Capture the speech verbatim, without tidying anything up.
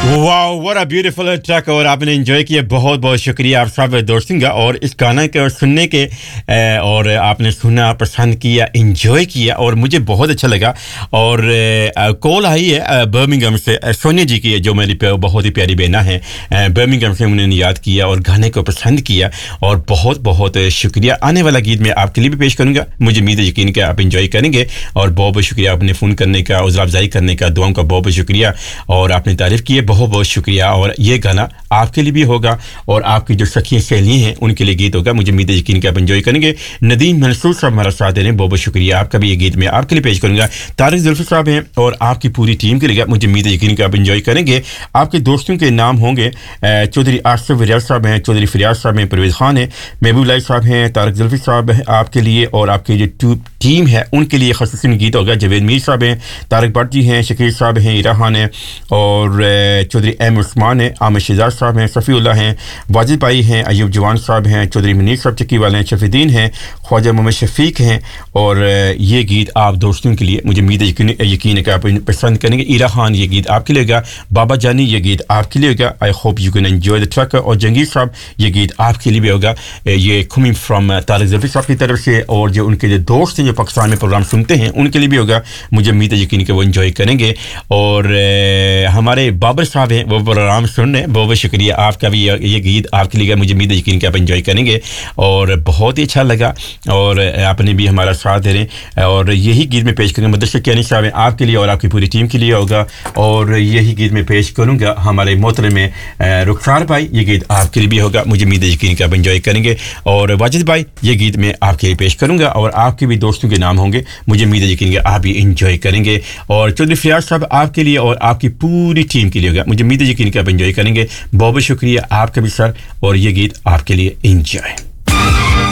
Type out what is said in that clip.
wow what a beautiful track और आपने enjoy किया बहुत बहुत शुक्रिया आप सब दोस्तों का और इस गाना के सुनने के और आपने सुना पसंद किया एंजॉय किया और मुझे बहुत अच्छा लगा और कॉल आई है बर्मिंघम से सोनिया जी की जो मेरी बहुत ही प्यारी बहना है बर्मिंघम से उन्होंने याद किया और गाने को पसंद किया और बहुत बहुत शुक्रिया आने वाला गीत मैं आपके लिए भी पेश करूंगा मुझे उम्मीद है यकीन कि आप एंजॉय करेंगे और बहुत बहुत शुक्रिया आपने फ़ोन करने का हौसला अफजाई करने का दुआओं का बहुत बहुत शुक्रिया और आपने तारीफ़ की है बहुत बहुत शुक्रिया और ये गाना आपके लिए भी होगा और आपकी जो सखी सहेलियां हैं उनके लिए गीत होगा मुझे उम्मीद है यकीन कि आप एंजॉय करेंगे नदीम मंसूर साहब हमारा साथ दे रहे हैं बहुत बहुत शुक्रिया आपका भी ये गीत मैं आपके लिए पेश करूंगा तारिक जुल्फी साहब हैं और आपकी पूरी टीम के लिए मुझे उम्मीद है यकीन कि आप एंजॉय करेंगे आपके दोस्तों के नाम होंगे चौधरी आसिफ रियाज साहब हैं चौधरी फरियाज साहब हैं परवेज़ खान हैं महबूब लाई साहब हैं तारिक जुल्फी साहब हैं आपके लिए और आपकी जो टीम है उनके लिए ख़ासूसी गीत होगा जवेद मीर साहब हैं तारिक भट्ट जी हैं शकीर साहब हैं इरा खान हैं और चौधरी एम उस्मान हैं आमिर शिजाज साहब हैं सफ़ीउल्लाह हैं वाजिद भाई हैं अयूब जवान साहब हैं चौधरी मुनीर साहब चक्की वाले हैं शफीदीन हैं ख्वाजा मोहम्मद शफीक हैं और ये गीत आप दोस्तों के लिए मुझे उम्मीद है यकीन है कि आप पसंद करेंगे इरा खान ये गीत आपके लिए होगा बाबा जानी ये गीत आपके लिए होगा I hope you can enjoy the track और जंगीर साहब ये गीत आपके लिए भी होगा ये कमिंग फ्रॉम तारिक जुल्फी साहब की तरफ से और जो उनके जो दोस्त हैं जो पाकिस्तान में प्रोग्राम सुनते हैं उनके लिए भी होगा मुझे उम्मीद है यकीन कि वो एंजॉय करेंगे और हमारे बाबर साहब हैं वो प्रोग्राम सुन रहे हैं बहुत बहुत शुक्रिया आपका भी ये गीत आपके लिए मुझे उम्मीद है यकीन कि आप एंजॉय करेंगे और बहुत ही अच्छा लगा और आपने भी हमारा साथ दे रहे और यही गीत में पेश करूँगा मदरसा कियानी साहब हैं आपके लिए और आपकी पूरी टीम के लिए होगा और यही गीत में पेश करूँगा हमारे मोहतरम में रुखसार भाई ये गीत आपके लिए भी होगा मुझे उम्मीद है यकीन कि आप एंजॉय करेंगे और वाजिद भाई ये गीत मैं आपके लिए पेश करूँगा और आपके भी दोस्तों के नाम होंगे मुझे उम्मीद है यकीन कि आप भी एंजॉय करेंगे और चौधरी फरियाज साहब आपके लिए और आपकी पूरी टीम के लिए होगा मुझे उम्मीद है यकीन कि आप एंजॉय करेंगे बहुत बहुत शुक्रिया आपका भी सर और ये गीत आपके लिए एंजॉय